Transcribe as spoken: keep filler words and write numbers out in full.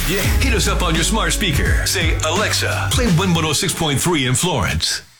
Yeah, hit us up on your smart speaker. Say, Alexa, play one oh six point three in Florence.